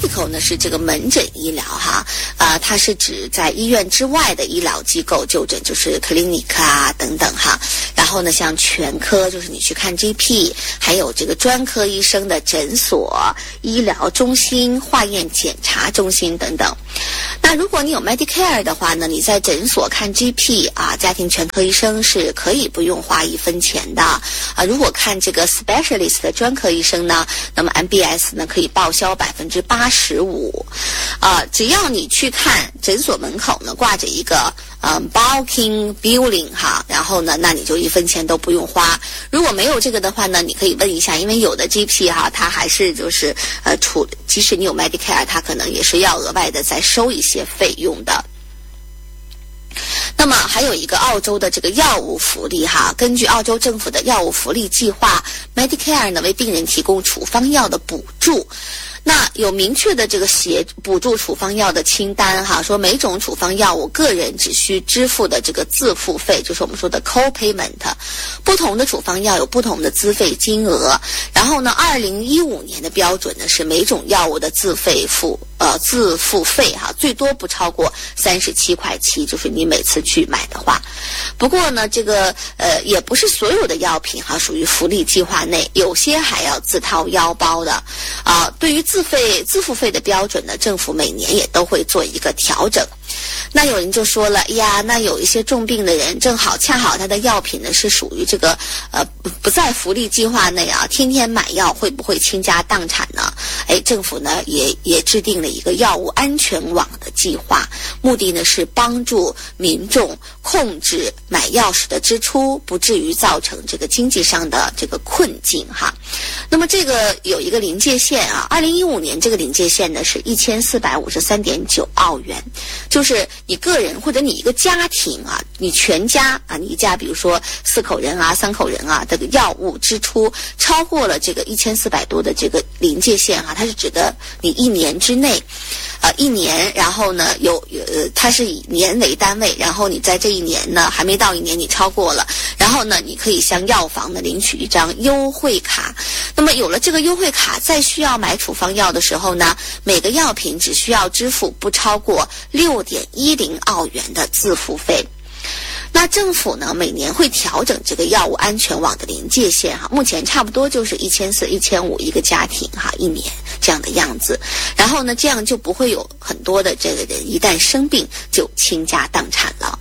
medical 呢是这个门诊医疗哈，它是指在医院之外的医疗机构就诊，就是 clinic 啊等等哈。然后呢，像全科就是你去看 GP， 还有这个专科医生的诊所、医疗中心、化验检查中心等等。那如果你有 Medicare 的话呢，你在诊所看 GP 啊，家庭全科医生是可以不用花1分钱的啊。如果看这个 specialist 的专科医生呢，那么 MBS 呢可以报销85%啊。只要你去看诊所门口呢挂着一个bulking billing 哈，然后呢，那你就1分钱都不用花。如果没有这个的话呢，你可以问一下，因为有的 GP 哈，它还是就是即使你有 Medicare， 它可能也是要额外的再收一些费用的。那么还有一个澳洲的这个药物福利哈，根据澳洲政府的药物福利计划 ，Medicare 呢为病人提供处方药的补助。那有明确的这个补助处方药的清单哈，说每种处方药物个人只需支付的这个自付费，就是我们说的 co-payment。不同的处方药有不同的资费金额。然后呢，2015年的标准呢是每种药物的自付费哈，最多不超过37.7块，就是你每次去买的话。不过呢，这个也不是所有的药品哈属于福利计划内，有些还要自掏腰包的啊。对于自付费的标准呢，政府每年也都会做一个调整。那有人就说了呀，那有一些重病的人恰好他的药品呢是属于这个不在福利计划内啊，天天买药会不会倾家荡产呢？政府呢也制定了一个药物安全网的计划，目的呢是帮助民众控制买药时的支出，不至于造成这个经济上的这个困境哈。那么这个有一个临界线啊，2015年这个临界线呢是1453.9澳元，就是你个人或者你一个家庭啊，你全家啊，你一家比如说4口人啊、3口人啊，这个药物支出超过了这个1400多的这个临界线啊，它是指的你1年之内，1年，然后呢它是以年为单位，然后你在这1年呢还没到1年你超过了，然后呢你可以向药房呢领取一张优惠卡。那么有了这个优惠卡，再需要买处方药的时候呢，每个药品只需要支付不超过6.10澳元的自付费。那政府呢每年会调整这个药物安全网的临界线哈，目前差不多就是1400、1500一个家庭哈，1年这样的样子。然后呢，这样就不会有很多的这个人一旦生病就倾家荡产了。